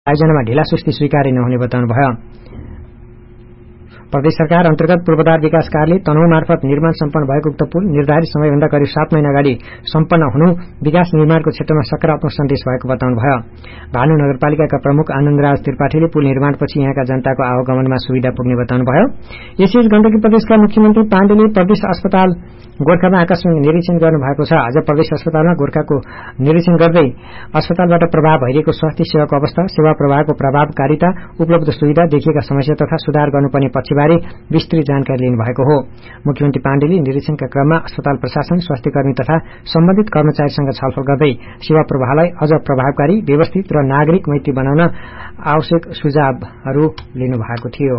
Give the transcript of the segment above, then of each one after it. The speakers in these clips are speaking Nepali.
आयोजनामा ढिलासुस्ती स्वीकार्य नहुने बताउनुभयो। प्रदेश सरकार अन्तर्गत पूर्वाधार विकास कार्यालय तनहुँ मार्फत निर्माण सम्पन्न भएको उक्त पुल निर्धारित समयभन्दा करिब 7 महिना अगाडि सम्पन्न हुनु विकास निर्माणको क्षेत्रमा सकारात्मक सन्देश भएको बताउनुभयो। भानु नगरपालिकाका प्रमुख आनन्दराज त्रिपाठीले पुल निर्माणपछि यहाँका जनताको आवागमनमा सुविधा पुग्ने बताउनुभयो। यसैबीच गण्डकी प्रदेशका मुख्यमन्त्री पाण्डेले प्रदेश अस्पताल गोरखामा आकस्मिक निरीक्षण गर्नु भएको छ। आज प्रदेश अस्पतालमा गोरखाको निरीक्षण गर्दै अस्पतालबाट प्रभाव भइरहेको स्वास्थ्य सेवाको अवस्था, सेवा प्रवाहको प्रभावकारिता, उपलब्ध सुविधा, देखिएका समस्या तथा सुधार गर्नुपर्ने पक्षबारे विस्तृत जानकारी लिनु भएको हो। मुख्यमन्त्री पाण्डेले निरीक्षणका क्रममा अस्पताल प्रशासन, स्वास्थ्यकर्मी तथा सम्बन्धित कर्मचारीसँग छलफल गर्दै सेवा प्रवाहलाई अझ प्रभावकारी, व्यवस्थित र नागरिक मैत्री बनाउन आवश्यक सुझावहरू लिनु भएको थियो।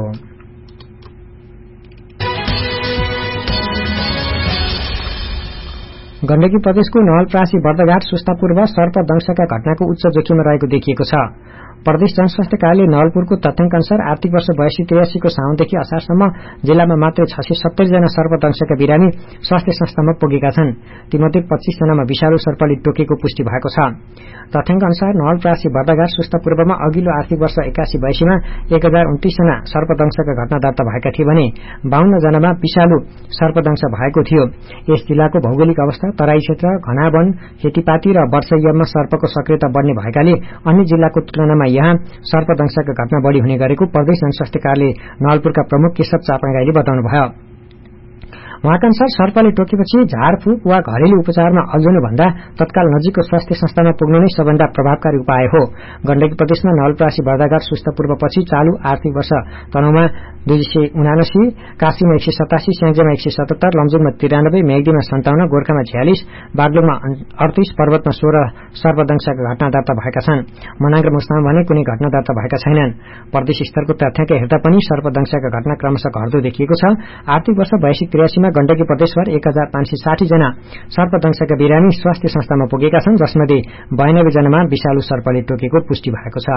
गण्डकी प्रदेशको नवलपरासी बर्दघाट सुस्ता पूर्व सर्पदंशका घटनाको उच्च जोखिममा रहेको देखिएको छ। प्रदेश जनस्वास्थ्य कार्यालय नवलपुरको तथ्याङ्क अनुसार आर्थिक वर्ष 82-83 को साउनदेखि असारसम्म जिल्लामा मात्रै 670 जना सर्पदंशका बिरामी स्वास्थ्य संस्थामा पुगेका छन्। तीमध्ये 25 जनामा विषालु सर्पले टोकेको पुष्टि भएको छ। तथ्याङ्क अनुसार नवलपरासी बर्दघाट सुस्ता पूर्वमा अघिल्लो आर्थिक वर्ष 81-82 मा 1029 जना सर्पदंशका घटना दर्ता भएका थिए भने 52 जनामा विषालु सर्पदंश भएको थियो। यस जिल्लाको भौगोलिक अवस्था, तराई क्षेत्र, घना वन, खेतीपाती र वर्षायाममा सर्पको सक्रियता बढ्ने भएकाले अन्य जिल्लाको तुलनामा यहाँ सर्पदंशका घटना बढ़ी हुने गरेको प्रदेश जनस्वास्थ्य कार्यालय नवलपुरका प्रमुख केशव चापागाईले बताउनुभयो। उहाँका अनुसार सर्पले टोकेपछि झारफूक वा घरेलु उपचारमा अल्झनुभन्दा तत्काल नजिकको स्वास्थ्य संस्थामा पुग्नु नै सबभन्दा प्रभावकारी उपाय हो। गण्डकी प्रदेशमा नवलपरासी बर्दघाट सुस्ता पूर्वपछि चालू आर्थिक वर्ष तनहुँमा 279, काशीमा 187, स्याङ्जामा 177, लमजुङमा 93, मेघदीमा 57, गोरखामा 46, बागलुङमा 38, पर्वतमा 16 सर्पदंशका घटना दर्ता भएका छन्। मनाङ र मुस्ताङमा भने कुनै घटना दर्ता भएका छैनन्। प्रदेश स्तरको तथ्याङ्क हेर्दा पनि सर्पदंशका घटना क्रमशः घट्दो देखिएको छ। आर्थिक वर्ष 82-83 मा गण्डकी प्रदेशभर 1560 जना सर्पदंशका बिरामी स्वास्थ्य संस्थामा पुगेका छन्, जसमध्ये 92 जनामा विषालु सर्पले टोकेको पुष्टि भएको छ।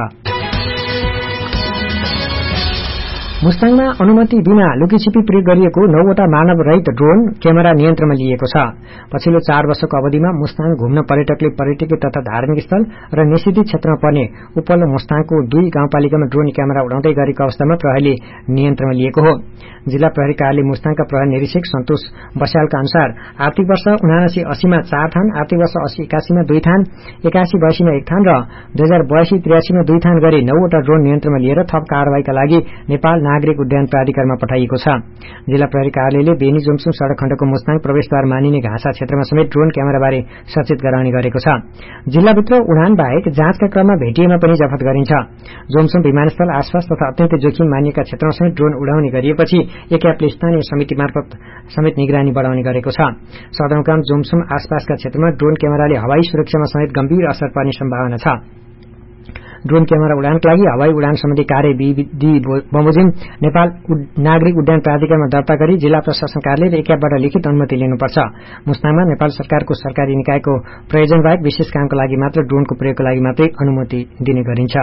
मुस्ताङमा अनुमति बिना लुकीछिपी प्रयोग गरिएको 9वटा मानव रहित ड्रोन क्यामेरा नियन्त्रणमा लिएको छ। पछिल्लो 4 वर्षको अवधिमा मुस्ताङ घुम्न पर्यटकले पर्यटकीय तथा धार्मिक स्थल र निषेधित क्षेत्रमा पर्ने उपल्लो मुस्ताङको 2 गाउँपालिकामा ड्रोन क्यामेरा उडाउँदै गरेको अवस्थामा प्रहरीले नियन्त्रणमा लिएको हो। जिल्ला प्रहरी कार्यालय मुस्ताङका प्रहरी निरीक्षक सन्तोष बस्यालका अनुसार आर्थिक वर्ष 79-80 मा 4 थान, आर्थिक वर्ष 80-81 मा 2 थान, 81-82 मा 1 थान र 2082-83 मा 2 थान गरी 9वटा ड्रोन नियन्त्रणमा लिएर थप कारवाहीका लागि नेपाल नागरिक उड्डयन प्राधिकरणमा पठाइएको छ। जिल्ला प्रहरी कार्यालयले बेनी जोमसुङ सड़क खण्डको मुस्ताङ प्रवेशद्वार मानिने घाँसा क्षेत्रमा समेत ड्रोन क्यामेराबारे सचेत गराउने गरेको छ। जिल्लाभित्र उडान बाहेक जाँचका क्रममा भेटिएमा पनि जफत गरिन्छ। जोमसुङ विमानस्थल आसपास तथा अत्यन्तै जोखिम मानिएका क्षेत्रमा समेत ड्रोन उडाउने गरिएपछि एकापले स्थानीय समिति मार्फत समेत निगरानी बढ़ाउने गरेको छ। सदरमुकाम जोमसुङ आसपासका क्षेत्रमा ड्रोन क्यामेराले हवाई सुरक्षामा समेत गम्भीर असर पर्ने सम्भावना छ। ड्रोन क्यामेरा उडानका लागि हवाई उडान सम्बन्धी कार्यविधि बमोजिम नेपाल नागरिक उड्डयन प्राधिकरणमा दर्ता गरी जिल्ला प्रशासन कार्यालयले एकाबाट लिखित अनुमति लिनुपर्छ। मुस्ताङमा नेपाल सरकारको सरकारी निकायको प्रयोजन बाहेक विशेष कामका लागि मात्र ड्रोनको प्रयोगका लागि मात्रै अनुमति दिने गरिन्छ।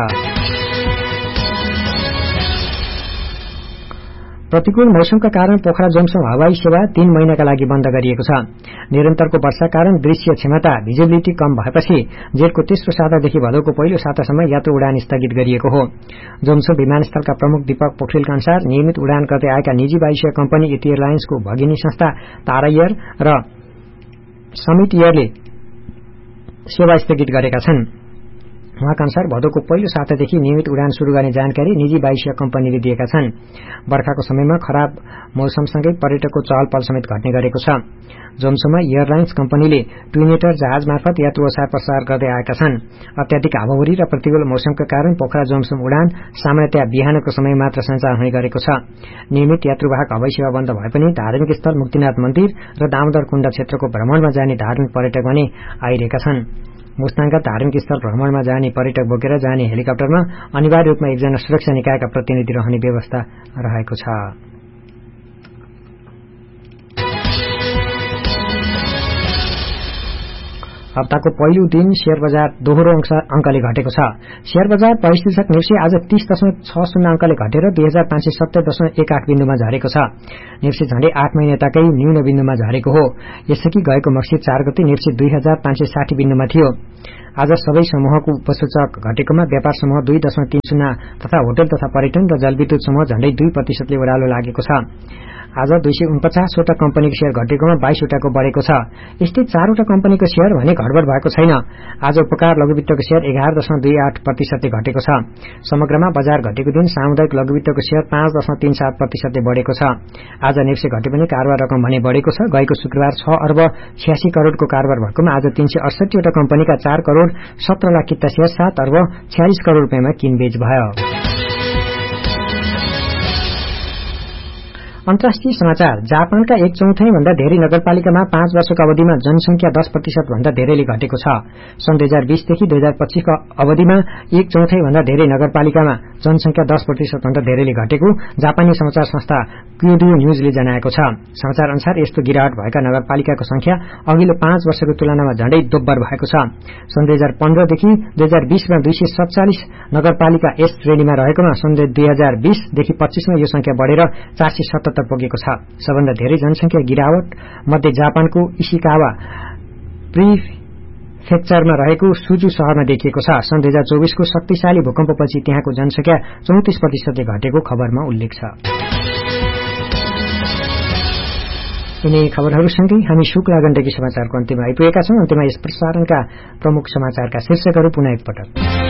प्रतिकूल मौसमका कारण पोखरा जोमसुङ हवाई सेवा 3 महिनाका लागि बन्द गरिएको छ। निरन्तरको वर्षा कारण दृश्य क्षमता भिजिबिलिटी कम भएपछि जेठको तेस्रो सातादेखि भदौको पहिलो सातासम्म यात्रु उडान स्थगित गरिएको हो। जोमसुङ विमानस्थलका प्रमुख दीपक पोखरेलका अनुसार नियमित उडान गर्दै आएका निजी वायुसेवा कम्पनी यति एयरलाइन्सको भगिनी संस्था तारा एयर र समिट एयरले सेवा स्थगित गरेका छन्। उहाँका अनुसार भदौको पहिलो सातादेखि नियमित उडान शुरू गर्ने जानकारी निजी वायुसेवा कम्पनीले दिएका छन्। बर्खाको समयमा खराब मौसमसँगै पर्यटकको चहल पहल समेत घट्ने गरेको छ। जोमसुङमा एयरलाइन्स कम्पनीले ट्विनेटर जहाज मार्फत यात्रु ओसार प्रसार गर्दै आएका छन्। अत्याधिक हावाहुरी र प्रतिकूल मौसमका कारण पोखरा जोमसुङ उडान सामान्यतया बिहानको समय मात्र सञ्चालन हुने गरेको छ। नियमित यात्रुवाहक हवाई सेवा बन्द भए पनि धार्मिक स्थल मुक्तिनाथ मन्दिर र दामोदर कुण्ड क्षेत्रको भ्रमणमा जाने धार्मिक पर्यटक भने आइरहेका छन्। मुस्ताङका धार्मिक स्थल भ्रमणमा जाने पर्यटक बोकेर जाने हेलिकप्टरमा अनिवार्य रूपमा एकजना सुरक्षा निकायका प्रतिनिधि रहने व्यवस्था रहेको छ। हप्ताको पहिलो दिन शेयर बजार दोहोरो अंकले घटेको छ। शेयर बजार परिस्थितिक नेप्से आज 30.60 अंकले घटेर 2570.18 बिन्दुमा झरेको छ। नेप्से झण्डै 8 महिनाताकै न्यून बिन्दुमा झरेको हो। यसअघि गएको मक्सिर 4 गते नेप्से 2560 बिन्दुमा थियो। आज सबै समूहको उपसूचक घटेकोमा व्यापार समूह 2.30 तथा होटल तथा पर्यटन र जलविद्युत समूह झण्डै 2% ओह्रालो लागेको छ। आज 249 वटा कम्पनीको शेयर घटेकोमा 22 वटाको बढेको छ। यस्तै 4 वटा कम्पनीको शेयर भने घटबड भएको छैन। आज उपकार लघुवित्तको शेयर 11.28% घटेको छ। समग्रमा बजार घटेको दिन सामुदायिक लघुवित्तको शेयर 5.37% बढेको छ। आज नेप्से घटे पनि कारोबार रकम भने बढेको छ। गएको शुक्रबार 6 अर्ब 86 करोड़को कारोबार भएकोमा आज 368 वटा कम्पनीका 4 करोड़ 17 लाख किता शेयर 7 अर्ब 46 करोड़ रुपियाँमा किनबेच भयो। अन्तर्राष्ट्रिय समाचार। जापानका 1/4 भन्दा धेरै नगरपालिकामा 5 वर्षको अवधिमा जनसंख्या 10% भन्दा धेरैले घटेको छ। सन् 2020 देखि 2025 को अवधिमा 1/4 भन्दा धेरै नगरपालिकामा जनसंख्या 10% भन्दा धेरैले घटेको जापानी समाचार संस्था क्योडो न्यूजले जनाएको छ। समाचार अनुसार यस्तो गिरावट भएका नगरपालिकाको संख्या अघिल्लो 5 वर्षको तुलनामा झण्डै दोब्बर भएको छ। सन् 2015 देखि 2020 मा 247 नगरपालिका यस श्रेणीमा रहेकोमा सन् 2020 देखि 25 मा यो संख्या बढेर 477 पुगेको छ। सबभन्दा धेरै जनसंख्या गिरावट मध्ये जापानको इशिकावा प्रिफेक्चरमा रहेको सुजु शहरमा देखिएको छ। सन् 2024 को शक्तिशाली भूकम्पपछि त्यहाँको जनसंख्या 34% घटेको खबरमा उल्लेख छ। यिनै खबरहरूसँगै हामी शुक्ला गण्डकी समाचारको अन्त्यमा आइपुगेका छौं। अन्त्यमा यस प्रसारणका प्रमुख समाचारका शीर्षकहरू पुनः एकपटक।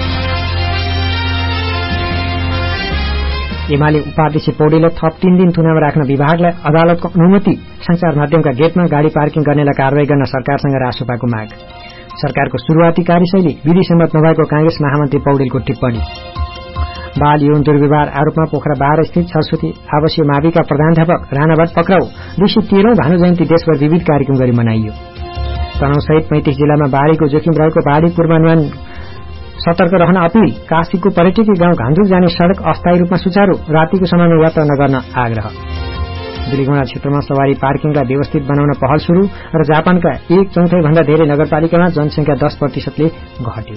एमाले उपाध्यक्ष पौडेलले थप 3 दिन थुनामा राख्न विभागलाई अदालतको अनुमति। संचार माध्यमका गेटमा गाड़ी पार्किङ गर्नेलाई कारवाही गर्न सरकारसँग रासोपाको माग। सरकारको शुरूआती कार्यशैली विधि सम्मत नभएको कांग्रेस महामन्त्री पौडेलको टिप्पणी। बाल यौन दुर्व्यवहार आरोपमा पोखरा 12 स्थित सरस्वती आवासीय माविका प्रधानाध्यापक राणा भट्ट पक्राउ। 213औं भानु जयन्ती देशभर विविध कार्यक्रम गरी मनाइयो। तनहुँसहित 35 जिल्लामा बाढ़ीको जोखिम रहेको बाढ़ी पूर्वानुमान सतर्क रहन अपील। काशीको पर्यटकीय गाउँ घान्द्रुक जाने सड़क अस्थायी रूपमा सुचारू। रातिको समयमा यात्रा नगर्न आग्रह। बिलिगुँडा क्षेत्रमा सवारी पार्किङलाई व्यवस्थित बनाउन पहल शुरू र जापानका 1/4 भन्दा धेरै नगरपालिकामा जनसंख्या 10%ले घट्यो।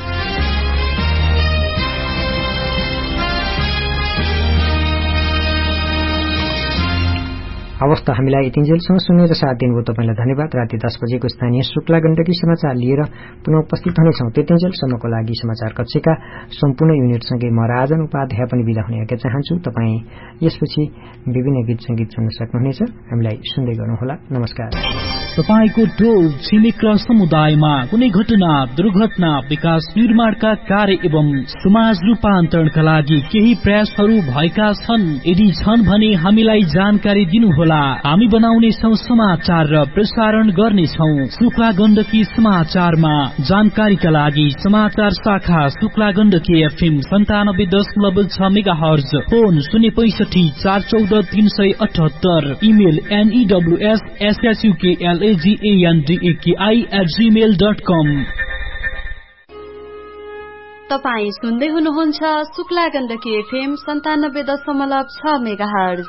हवस् त हामीलाई यतिन्जेलसम्म सुनेर साथ दिनुभयो तपाईलाई धन्यवाद। राति 10 बजेको स्थानीय शुक्ला गण्डकी समाचार लिएर पुनः उपस्थित हुनेछौं। त्यतिन्जेलसम्मको लागि समाचार कक्षका सम्पूर्ण युनिटसँगै म राजन उपाध्याय पनि बिदा हुने आज्ञा चाहन्छु। तपाई यसपछि विभिन्न गीत संगीत सुन्न सक्नुहुनेछ। हामीलाई सुन्दै गर्नुहोला। नमस्कार। तपाईको टोल छिमेक र समुदायमा कुनै घटना दुर्घटना विकास निर्माणका कार्य एवं समाज रूपान्तरणका लागि केही प्रयासहरू भएका छन्। यदि छन् भने हामीलाई जानकारी दिनुहोला। हामी बनाउनेछौं समाचार र प्रसारण गर्नेछौं। शुक्ला गण्डकी समाचारमा जानकारीका लागि समाचार शाखा Shukla Gandaki FM 97.6 megahertz, phone 065 414 378, email news@gmail.com। तपाई सुन्दै हुनुहुन्छ शुक्ला गण्डकी FM 97.6 मेगाहर्ज।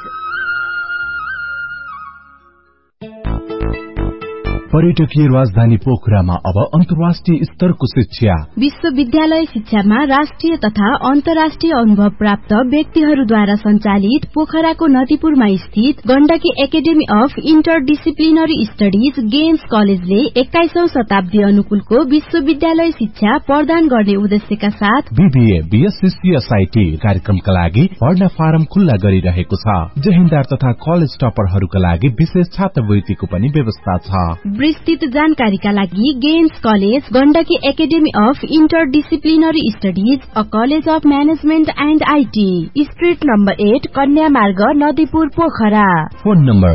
पर्यटकीय राजधानी पोखरामा अब अन्तर्राष्ट्रिय स्तरको शिक्षा। विश्वविद्यालय शिक्षामा राष्ट्रिय तथा अन्तर्राष्ट्रिय अनुभव प्राप्त व्यक्तिहरूद्वारा सञ्चालित पोखराको नदीपुरमा स्थित Gandaki academy of interdisciplinary studies games कलेजले 21औं शताब्दी अनुकूलको विश्वविद्यालय शिक्षा प्रदान गर्ने उद्देश्यका साथ बीबीए, बीएससी, सीएसआईटी कार्यक्रमका लागि पढ्न फारम खुल्ला गरिरहेको छ। जहिन्दार तथा कलेज टपरहरूका लागि विशेष छात्रवृत्तिको पनि व्यवस्था छ। विस्तृत जानकारीका लागि games college Gandaki academy of interdisciplinary studies a college of management and IT, street number 8 कन्या मार्ग Nadipur Pokhara. Phone number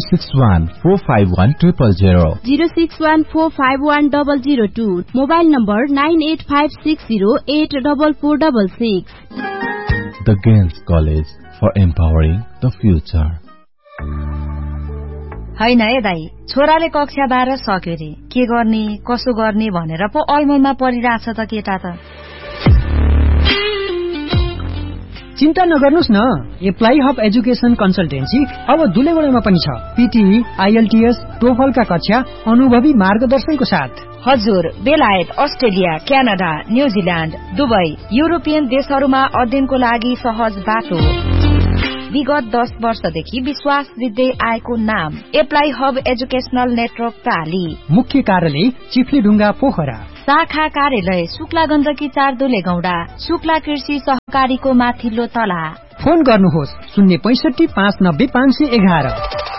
061451000, 061451002, mobile number 9856084466। The Games College for Empowering the Future। हैन है दाई, छोराले कक्षा 12 सक्यो रे, के गर्ने कसो गर्ने भनेर पो ऐमैमा परिरहेछ त केटा त। चिन्ता नगर्नुस् न, एप्लाई हब एजुकेसन कन्सल्टेन्सी अब दुलेगौडामा पनि छ। पीटी, आईएलटीएस, टोफलका कक्षा अनुभवी मार्गदर्शनको साथ। हजुर, बेलायत, Australia, Canada, New Zealand, Dubai, European देशहरूमा अध्ययनको लागि सहज बाटो। विगत 10 वर्षदेखि विश्वास जित्दै आएको नाम एप्लाई हब एजुकेशनल नेटवर्क प्राली। मुख्य कार्यालय चिफ्लीढुङ्गा पोखरा। शाखा कार्यालय शुक्ला गण्डकी 4 दुलेगौडा, शुक्ला कृषि सहकारीको माथिल्लो तला। फोन गर्नुहोस् 065 590 511।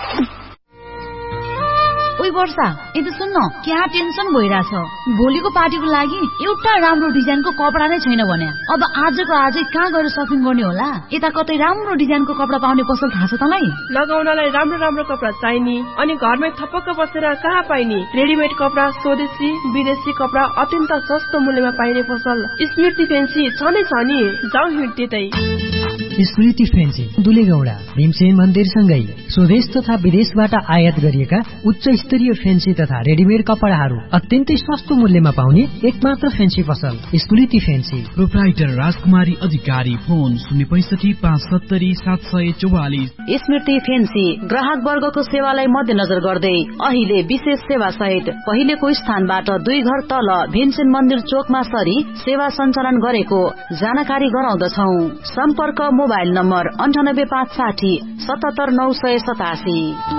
ओइ वर्षा, यदि सुन्न, क्या टेन्सन भइराछ। भोलिको पार्टीको लागि एउटा राम्रो डिजाइनको कपडा नै छैन भने अब आजको आजै कहाँ गएर सपिङ गर्ने होला? यता कतै राम्रो डिजाइनको कपडा पाउने पसल थाहा छ तँलाई? लगाउनलाई राम्रो राम्रो कपडा चाहिने अनि घरमै थपक्क बसेर कहाँ पाइने? रेडिमेड कपडा, स्वदेशी विदेशी कपडा अत्यन्त सस्तो मूल्यमा पाइने पसल स्मृति फेन्सी छ नै छ नि। जाउँ हिँड त्यतै। स्मृति फेन्सी दुलेगौडा भीमसेन मन्दिरसँगै स्वदेश तथा विदेशबाट आयात गरिएका उच्च स्तरीय फेन्सी तथा रेडिमेड कपडाहरू अत्यन्तै सस्तो मूल्यमा पाउने एकमात्र फेन्सी पसल स्मृति फेन्सी। प्रोप्राइटर राजकुमारी अधिकारी। फोन 065 570 744। स्मृति फेन्सी ग्राहक वर्गको सेवालाई मध्यनजर गर्दै अहिले विशेष सेवा सहित पहिलेको स्थानबाट 2 घर तल भीमसेन मन्दिर चोकमा सरी सेवा सञ्चालन गरेको जानकारी गराउँदछौ। सम्पर्क मोबाइल नम्बर 9856 77987।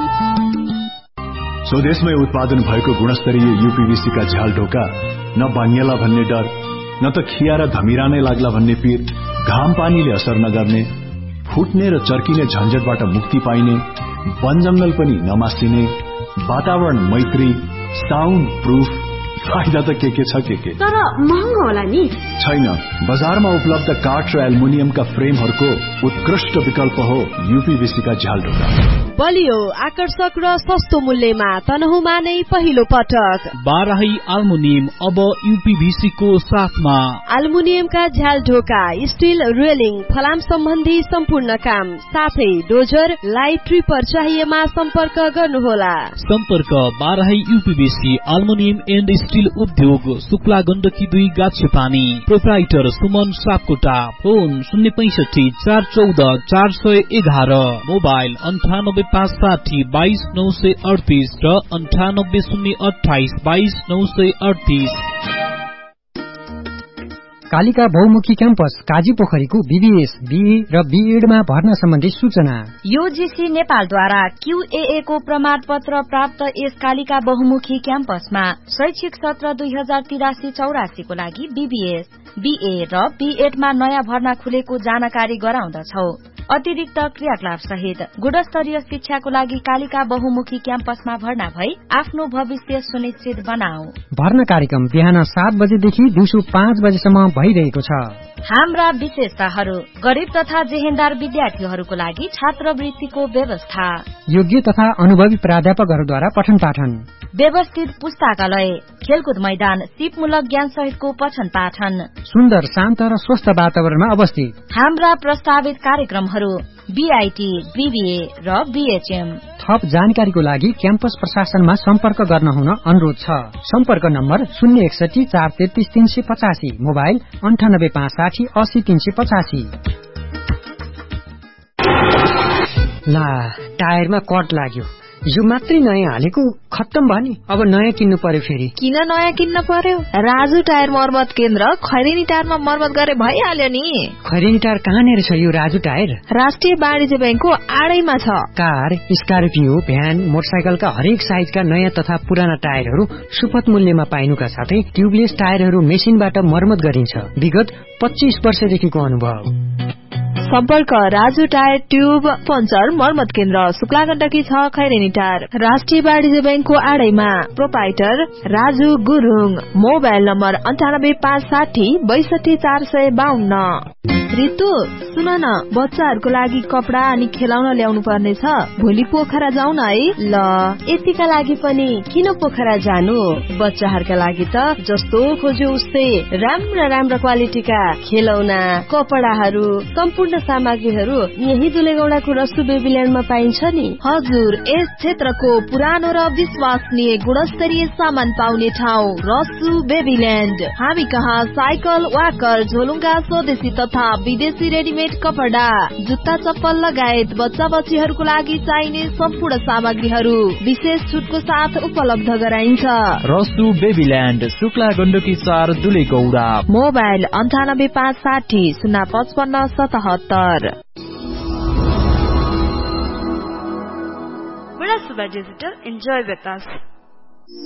स्वदेशमै उत्पादन भएको गुणस्तरीय यूपीवीसी का झ्याल ढोका न भाङ्गेला भन्ने डर, न त खिया र धमिरा नै लाग्ला भन्ने पीर, घाम पानीले असर नगर्ने, फुट्ने र चर्किने झन्झटबाट मुक्ति पाइने, वन जंगल पनि नमासिने, वातावरण मैत्री, साउन्ड प्रूफ, फाइदा त के छ के तर महँगो होला नि? छैन, बजारमा उपलब्ध काठ र एल्युमिनियमका फ्रेमहरूको उत्कृष्ट विकल्प हो यूपीवीसी का झ्याल ढोका। बलियो, आकर्षक र सस्तो मूल्यमा तनहुमा नै पहिलो पटक बाराही एल्युमिनियम अब यूपीवीसी को साथमा। एल्युमिनियमका झ्याल ढोका, स्टील रेलिङ, फलाम सम्बन्धी सम्पूर्ण काम, साथै डोजर, लाइट ट्रिपर चाहिएमा सम्पर्क गर्नुहोला। सम्पर्क Barahi UPVC aluminium and steel उद्योग, Shukla Gandaki 2 गाछेपानी। Proprietor Suman Sapkota. Phone 065 414 411। Mobile 9856 22938 र 98028 22938। कालिका बहुमुखी क्याम्पस काजी पोखरीको बीबीएस, बीए र बीएडमा भर्ना सम्बन्धी सूचना। यूजीसी नेपालद्वारा क्यूएए को प्रमाणपत्र प्राप्त यस कालिका बहुमुखी क्याम्पसमा शैक्षिक सत्र 2083-84 को लागि बीबीएस, बीए र बीएडमा नयाँ भर्ना खुलेको जानकारी गराउँदछौ। अतिरिक्त क्रियाकलाप सहित गुणस्तरीय शिक्षाको लागि कालिका बहुमुखी क्याम्पसमा भर्ना भई आफ्नो भविष्य सुनिश्चित बनाऊ। भर्ना कार्यक्रम बिहान 7 बजेदेखि दिउँसो 5 बजेसम्म भइरहेको छ। हाम्रा विशेषताहरू: गरिब तथा जेहेन्दार विद्यार्थीहरूको लागि छात्रवृत्तिको व्यवस्था, योग्य तथा अनुभवी प्राध्यापकहरूद्वारा पठन पाठन, व्यवस्थित पुस्तकालय, खेलकुद मैदान, सिपमूलक ज्ञान सहितको पठन पाठन, सुन्दर शान्त र स्वस्थ वातावरणमा अवस्थित। हाम्रा प्रस्तावित कार्यक्रमहरू बीआईटी, बीबीए र बीएचएम। थप जानकारीको लागि क्याम्पस प्रशासनमा सम्पर्क गर्न हुन अनुरोध छ। सम्पर्क नम्बर 061 433 385, मोबाइल 9856 80 385। ला, टायरमा कट लाग्यो। यो मात्रै नयाँ हालेको खत्तम भयो नि, अब नयाँ किन्नु पर्यो फेरि। किन नयाँ किन्न पर्यो? राजु टायर मर्मत केन्द्र खैरेनी टायरमा मर्मत गरे भइहाल्यो नि। खैरेनी टायर कहाँनिर छ यो राजु टायर? राष्ट्रिय वाणिज्य बैंकको आडैमा छ। कार, स्कर्पियो, भ्यान, मोटरसाइकलका हरेक साइजका नयाँ तथा पुराना टायरहरू सुपथ मूल्यमा पाइनुका साथै ट्युबलेस टायरहरू मेसिनबाट मर्मत गरिन्छ। विगत 25 वर्षदेखिको अनुभव। सम्पर्क राजु टायर ट्युब पञ्चर मर्मत केन्द्र, शुक्ला गण्डकी 6 खैरेनी टायर, राष्ट्रिय वाणिज्य बैंकको आडैमा। Proprietor Raju Gurung. Mobile number 98560 62 452। Ritu, सुन न, बच्चाहरूको लागि कपडा अनि खेलाउन ल्याउनु पर्ने छ। भोलि पोखरा जाउँ न है? ल, यतिका लागि पनि किन पोखरा जानु? बच्चाहरूका लागि त जस्तो खोज्यो उस्तै राम्रा राम्रा क्वालिटीका खेलौना, कपडाहरू, सम्पूर्ण सामग्रीहरू यही दुलेगौडाको रसु बेबील्यान्डमा पाइन्छ नि। हजुर, यस क्षेत्रको पुरानो र विश्वसनीय गुणस्तरीय सामान पाउने ठाउँ रसु बेबील्यान्ड। हामी कहाँ साइकल, वाकर, झोलुङ्गा, स्वदेशी तथा विदेशी रेडीमेड कपडा, जुत्ता चप्पल लगायत बच्चा बच्चीहरूको लागि चाहिने सम्पूर्ण सामग्रीहरू विशेष छुटको साथ उपलब्ध गराइन्छ। रसु बेबील्यान्ड, Shukla Gandaki 4 दुलेगौडा। Mobile 98560 05577। Suba Digital, enjoy with us.